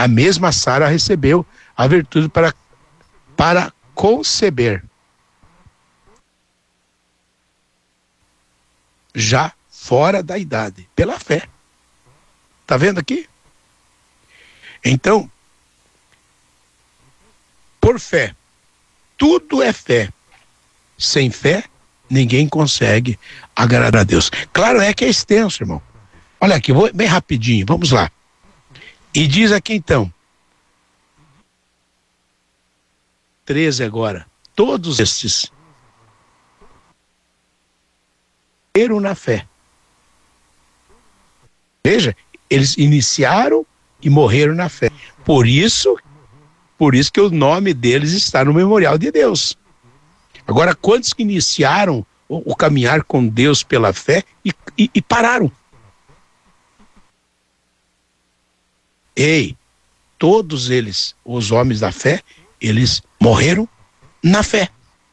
a mesma Sara recebeu a virtude para conceber. Já fora da idade, pela fé. Tá vendo aqui? Então, por fé, tudo é fé. Sem fé, ninguém consegue agradar a Deus. Claro que é extenso, irmão. Olha aqui, vou bem rapidinho, vamos lá. E diz aqui então, 13 agora, todos estes morreram na fé. Veja, eles iniciaram e morreram na fé. Por isso que o nome deles está no memorial de Deus. Agora, quantos que iniciaram o caminhar com Deus pela fé e pararam? Ei, todos eles, os homens da fé, eles morreram na fé.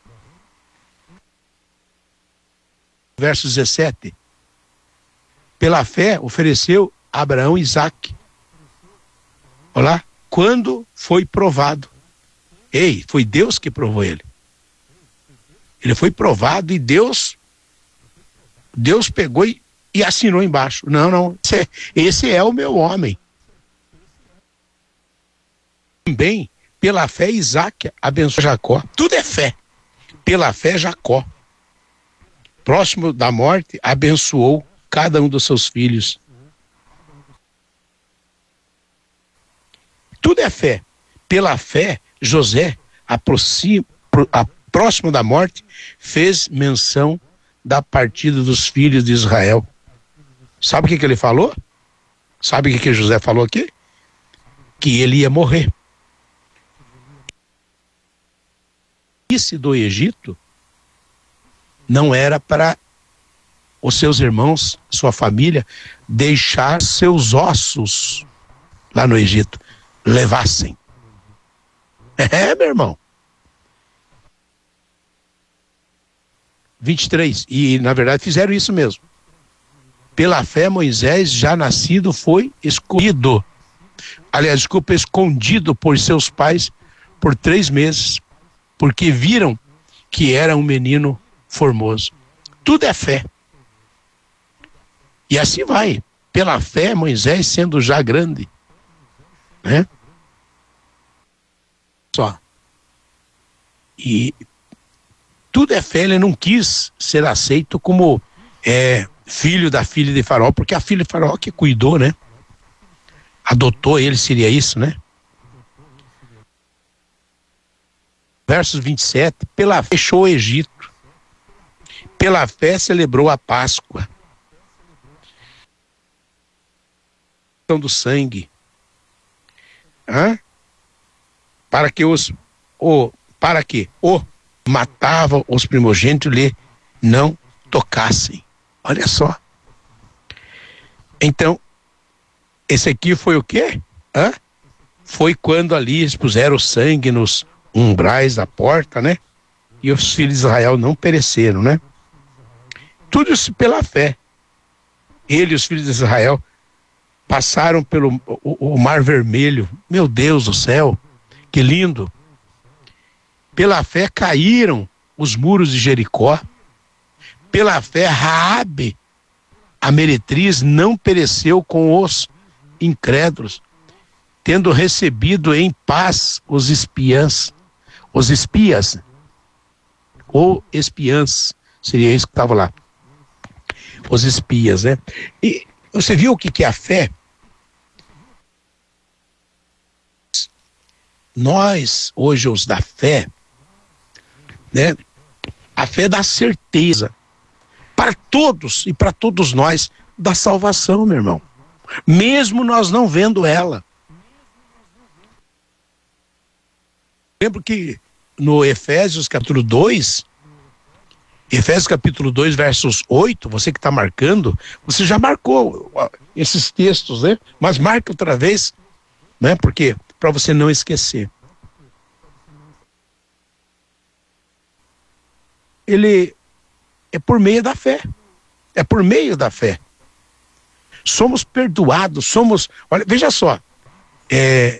Verso 17. Pela fé ofereceu Abraão Isaque. Olha lá, quando foi provado. Ei, foi Deus que provou ele. Ele foi provado e Deus pegou e assinou embaixo. Não, esse é o meu homem. Também, pela fé, Isaque abençoou Jacó. Tudo é fé. Pela fé, Jacó, próximo da morte, abençoou cada um dos seus filhos. Tudo é fé. Pela fé, José, próximo da morte, fez menção da partida dos filhos de Israel. Sabe o que ele falou? Sabe o que José falou aqui? Que ele ia morrer. Esse do Egito não era para os seus irmãos, sua família, deixar seus lá no Egito, levassem. Meu irmão. 23, e na verdade fizeram isso mesmo. Pela fé, Moisés, já nascido, foi escolhido. Escondido por seus pais por 3 meses, porque viram que era um menino formoso. Tudo é fé. E assim vai. Pela fé, Moisés, sendo já grande, né? Só. E tudo é fé. Ele não quis ser aceito como filho da filha de Faraó, porque a filha de Faraó que cuidou, né? Adotou ele, seria isso, né? Versos 27, pela fé fechou o Egito. Pela fé celebrou a Páscoa. Do sangue. Para que matava os primogênitos lhe não tocassem. Olha só. Então, esse aqui foi o quê? Foi quando ali eles puseram o sangue nos umbrais da porta, né? E os filhos de Israel não pereceram, né? Tudo isso pela fé. Ele e os filhos de Israel passaram pelo o Mar Vermelho. Meu Deus do céu, que lindo. Pela fé caíram os muros de Jericó. Pela fé, Raabe, a meretriz, não pereceu com os incrédulos, tendo recebido em paz os espias, ou espiãs, seria isso que estava lá. Os espias, né? E você viu o que é a fé? Nós, hoje, os da fé, né? A fé dá certeza para todos e para todos nós da salvação, meu irmão. Mesmo nós não vendo ela. Lembro que no Efésios capítulo 2, versos 8, você que está marcando, você já marcou esses textos, né? Mas marque outra vez, né? Porque para você não esquecer. Ele é por meio da fé. É por meio da fé. Somos perdoados, olha, veja só,